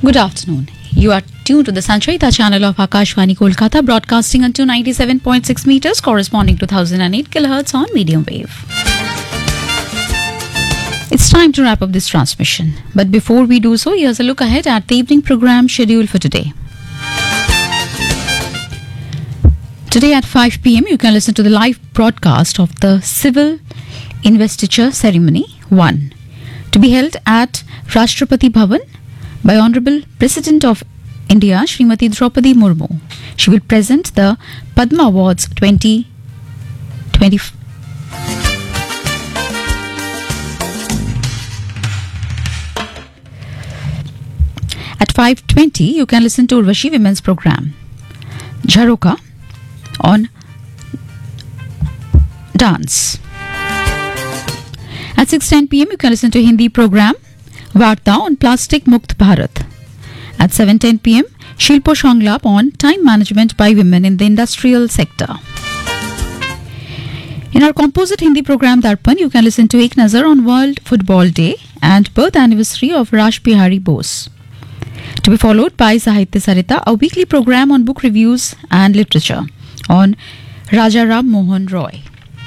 Good afternoon. You are tuned to the Sanchayita channel of Akashvani Kolkata, broadcasting unto 97.6 meters, corresponding to 1008 kilohertz on medium wave. It's time to wrap up this transmission. But before we do so, here's a look ahead at the evening program schedule for today. Today at 5 p.m., you can listen to the live broadcast of the Civil Investiture Ceremony 1, to be held at Rashtrapati Bhavan by Honorable President of India, Srimati Draupadi Murmu. She will present the Padma Awards 2020. At 5:20, you can listen to Urvashi Women's Program, Jharoka, on dance. At 6:10 p.m., you can listen to Hindi program Varta on Plastic Mukt Bharat. At 7:10 p.m., Shilpo Shanglap on time management by women in the industrial sector. In our composite Hindi program Darpan, you can listen to Ek Nazar on World Football Day and birth anniversary of Rash Bihari Bose, to be followed by Sahitya Sarita, a weekly program on book reviews and literature on Raja Ram Mohan Roy.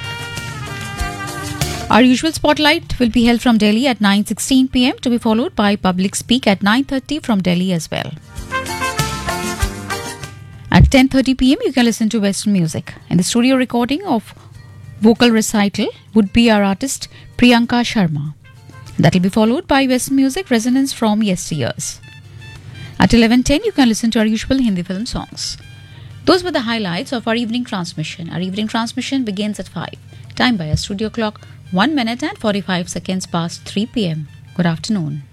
Our usual spotlight will be held from Delhi at 9:16 p.m. to be followed by Public Speak at 9:30 from Delhi as well. At 10:30 p.m. you can listen to Western music. In the studio recording of vocal recital would be our artist Priyanka Sharma. That will be followed by Western music resonance from yesteryears. At 11:10 you can listen to our usual Hindi film songs. Those were the highlights of our evening transmission. Our evening transmission begins at 5. Time by our studio clock, 1 minute and 45 seconds past 3 p.m. Good afternoon.